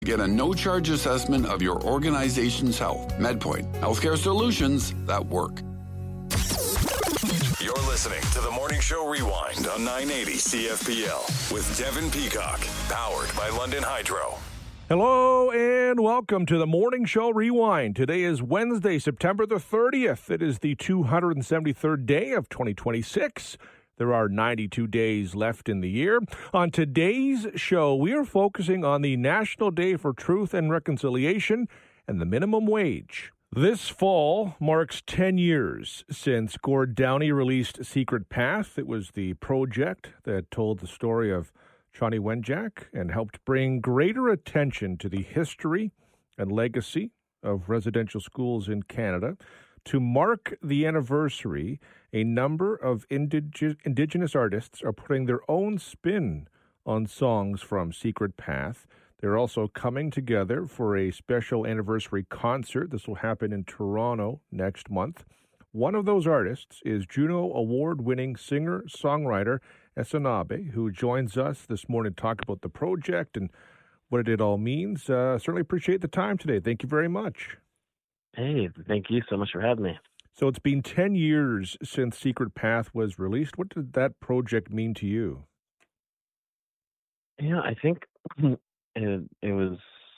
Get a no-charge assessment of your organization's health. MedPoint, healthcare solutions that work. You're listening to the Morning Show Rewind on 980 CFPL with Devin Peacock, powered by London Hydro. Hello and welcome to the Morning Show Rewind. Today is Wednesday, September the 30th. It is the 273rd day of 2026. There are 92 days left in the year. On today's show, we are focusing on the National Day for Truth and Reconciliation and the minimum wage. This fall marks 10 years since Gord Downie released Secret Path. It was the project that told the story of Shawnee Wenjack and helped bring greater attention to the history and legacy of residential schools in Canada. To mark the anniversary, a number of Indigenous artists are putting their own spin on songs from Secret Path. They're also coming together for a special anniversary concert. This will happen in Toronto next month. One of those artists is Juno Award-winning singer-songwriter Esanabe, who joins us this morning to talk about the project and what it all means. Certainly appreciate the time today. Thank you very much. Hey, thank you so much for having me. So it's been 10 years since Secret Path was released. What did that project mean to you? Yeah, I think it was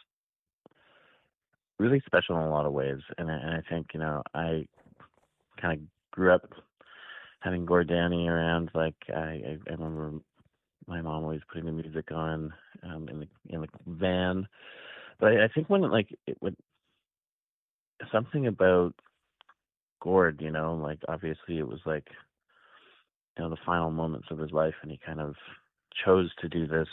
really special in a lot of ways. And I think, I kind of grew up having Gord Downie around. Like, I remember my mom always putting the music on in the van. But I think when it would, something about Gord, obviously it was the final moments of his life, and he kind of chose to do this,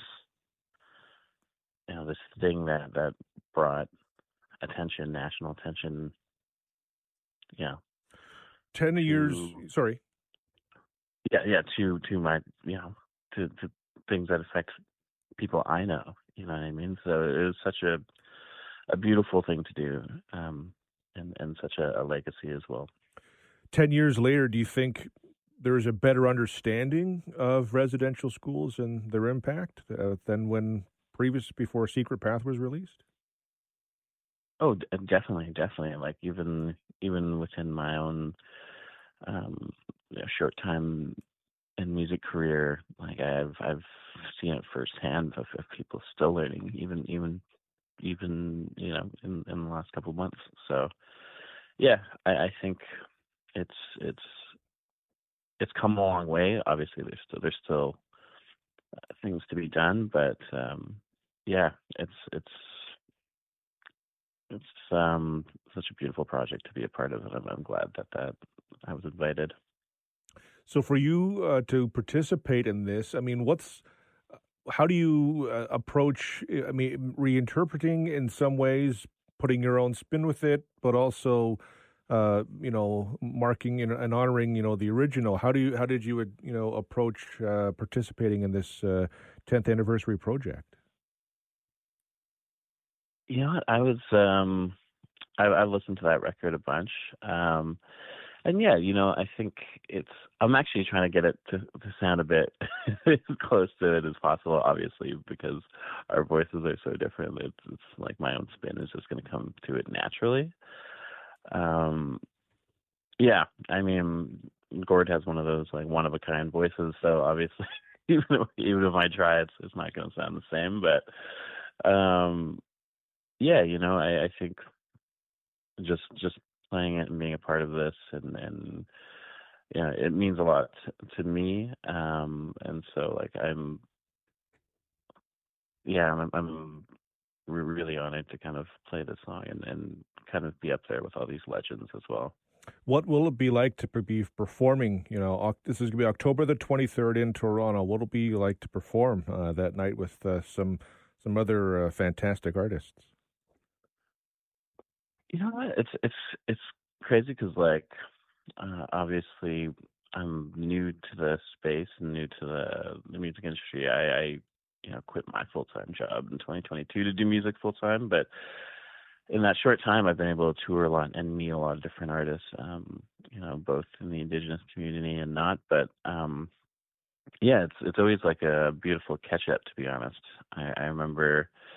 this thing that brought attention, national attention. Yeah. 10 years, sorry. Yeah, to my, to things that affect people I know, you know what I mean? So it was such a beautiful thing to do. And such a legacy as well. 10 years later, do you think there's a better understanding of residential schools and their impact than when before Secret Path was released? Oh, definitely. Like even within my own short time in music career, like I've seen it firsthand of people still learning, even in the last couple of months. So yeah, I think it's come a long way. Obviously there's still things to be done, but it's such a beautiful project to be a part of, and I'm glad that I was invited. So for you to participate in this, I mean, how do you approach, reinterpreting in some ways, putting your own spin with it, but also, marking and honoring, the original? How did you approach participating in this 10th anniversary project? You know what? I was, I listened to that record a bunch. And yeah, I think I'm actually trying to get it to sound a bit as close to it as possible, obviously, because our voices are so different. It's like my own spin is just going to come to it naturally. Yeah, I mean, Gord has one of those one-of-a-kind voices, so obviously, even if I try, it's not going to sound the same. But yeah, I think just playing it and being a part of this, and it means a lot to me. And so I'm really honored to kind of play this song and kind of be up there with all these legends as well. What will it be like to be performing? This is going to be October the 23rd in Toronto. What will it be like to perform that night with some other fantastic artists? You know what? It's crazy because obviously I'm new to the space and new to the music industry. I quit my full-time job in 2022 to do music full-time, but in that short time I've been able to tour a lot and meet a lot of different artists, both in the Indigenous community and not. But yeah, it's always like a beautiful catch-up, to be honest. I remember